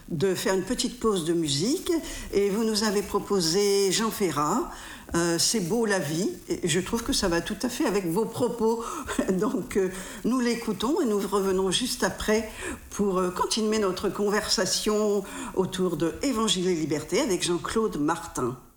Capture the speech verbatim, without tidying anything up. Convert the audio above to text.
de faire une petite pause de musique et vous nous avez proposé Jean Ferrat. Euh, c'est beau la vie, et je trouve que ça va tout à fait avec vos propos. Donc euh, nous l'écoutons et nous revenons juste après pour euh, continuer notre conversation autour de Évangile et Liberté avec Jean-Claude Martin.